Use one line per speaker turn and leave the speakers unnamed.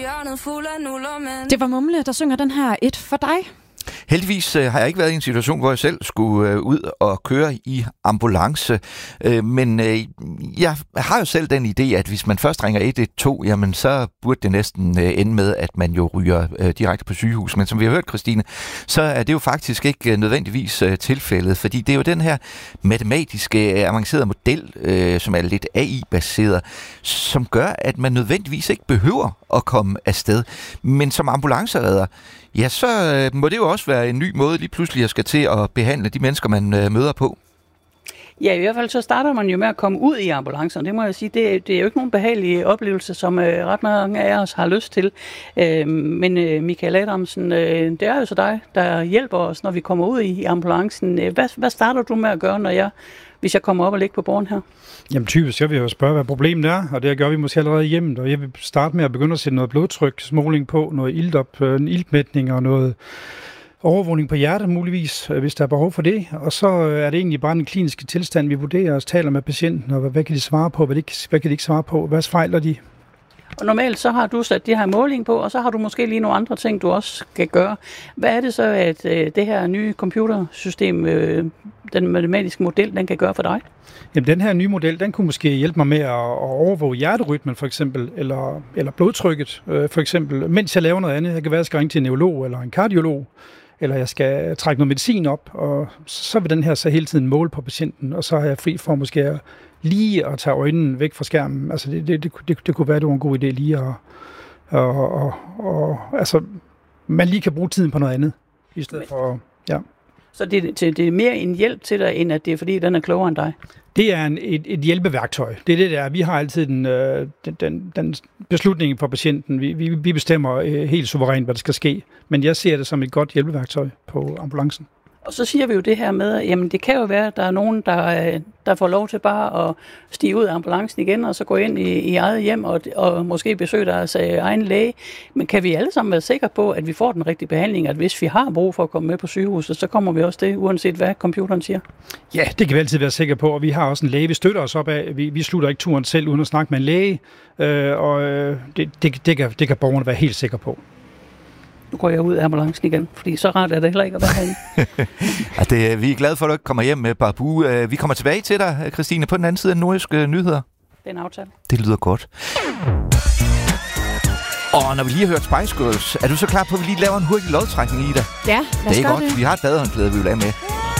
Det var Mumle, der synger den her Et for dig.
Heldigvis har jeg ikke været i en situation, hvor jeg selv skulle ud og køre i ambulance. Men jeg har jo selv den idé, at hvis man først ringer 112, jamen så burde det næsten ende med, at man jo ryger direkte på sygehus. Men som vi har hørt, Christine, så er det jo faktisk ikke nødvendigvis tilfældet, fordi det er jo den her matematiske avancerede model, som er lidt AI-baseret, som gør, at man nødvendigvis ikke behøver at komme afsted. Men som ambulanceredder, ja, så må det jo også være en ny måde lige pludselig at skal til at behandle de mennesker, man møder på.
Ja, i hvert fald så starter man jo med at komme ud i ambulancen. Det må jeg sige, det er jo ikke nogen behagelig oplevelse, som ret mange af os har lyst til. Men Michael Adamsen, det er jo så dig, der hjælper os, når vi kommer ud i ambulancen. Hvad starter du med at gøre, hvis jeg kommer op og ligger på borgen her?
Jamen typisk, jeg vil jo spørge, hvad problemet er, og det gør vi måske allerede hjemme. Og jeg vil starte med at begynde at sætte noget blodtryksmåling på, noget en iltmætning og noget overvågning på hjertet muligvis, hvis der er behov for det. Og så er det egentlig bare den kliniske tilstand, vi vurderer og taler med patienten, og hvad kan de svare på, hvad kan de ikke svare på, hvad fejler de?
Og normalt så har du sat de her måling på, og så har du måske lige nogle andre ting, du også skal gøre. Hvad er det så, at det her nye computersystem, den matematiske model, den kan gøre for dig?
Jamen, den her nye model, den kunne måske hjælpe mig med at overvåge hjerterytmen for eksempel, eller blodtrykket for eksempel, mens jeg laver noget andet. Jeg kan være, at jeg skal ringe til en neurolog eller en kardiolog, eller jeg skal trække noget medicin op, og så vil den her så hele tiden måle på patienten, og så har jeg fri for måske lige at tage øjnene væk fra skærmen. Altså det kunne være, det var en god idé lige altså man lige kan bruge tiden på noget andet, i stedet for, ja.
Så det er mere en hjælp til dig, end at det er fordi, den er klogere end dig?
Det er et hjælpeværktøj. Det er det der. Vi har altid den beslutning for patienten. Vi bestemmer helt suverænt, hvad der skal ske. Men jeg ser det som et godt hjælpeværktøj på ambulancen.
Og så siger vi jo det her med, at jamen, det kan jo være, at der er nogen, der får lov til bare at stige ud af ambulancen igen, og så gå ind i eget hjem og måske besøge deres egen læge. Men kan vi alle sammen være sikre på, at vi får den rigtige behandling, at hvis vi har brug for at komme med på sygehuset, så kommer vi også det, uanset hvad computeren siger?
Ja, det kan vi altid være sikre på, og vi har også en læge, vi støtter os op af. Vi slutter ikke turen selv uden at snakke med en læge, og det kan borgerne være helt sikre på.
Nu går jeg ud af ambulancen igen, fordi så rart er det heller ikke at være herinde.
Vi er glade for, at du ikke kommer hjem med Babu. Vi kommer tilbage til dig, Christine, på den anden side af Nordiske Nyheder.
Det er en aftale.
Det lyder godt. Og når vi lige har hørt Spice Girls, er du så klar på, at vi lige laver en hurtig lodtrækning i dig?
Ja, lad os
gøre
gøre det.
Vi har et badehåndklæde, vi vil have med.